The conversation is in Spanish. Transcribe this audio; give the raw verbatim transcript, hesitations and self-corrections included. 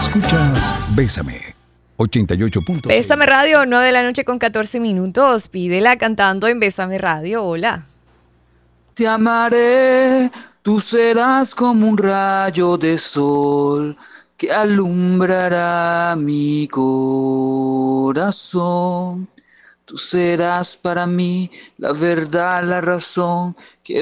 Escuchas Bésame, ochenta y ocho punto seis. Bésame Radio, nueve de la noche con catorce minutos. Pídela cantando en Bésame Radio. Hola. Te amaré, tú serás como un rayo de sol que alumbrará mi corazón. Tú serás para mí la verdad, la razón que